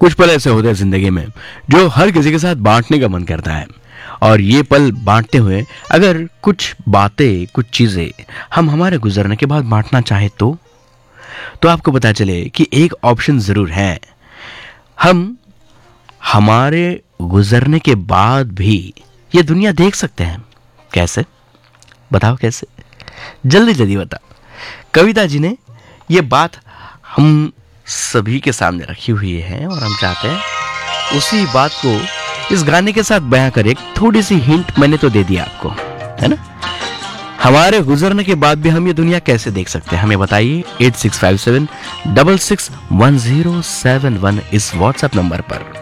कुछ पल ऐसे होते हैं जिंदगी में जो हर किसी के साथ बांटने का मन करता है, और ये पल बांटते हुए अगर कुछ बातें, कुछ चीजें हम हमारे गुजरने के बाद बांटना चाहे तो आपको पता चले कि एक ऑप्शन जरूर है। हम हमारे गुजरने के बाद भी ये दुनिया देख सकते हैं। कैसे? बताओ कैसे? जल्दी जल्दी बताओ। कविता जी ने ये बात हम सभी के सामने रखी हुई है और हम चाहते हैं उसी बात को इस गाने के साथ बयां करें। एक थोड़ी सी हिंट मैंने तो दे दिया आपको, है ना? हमारे गुजरने के बाद भी हम ये दुनिया कैसे देख सकते हैं, हमें बताइए 8657 661071 इस व्हाट्सएप नंबर पर।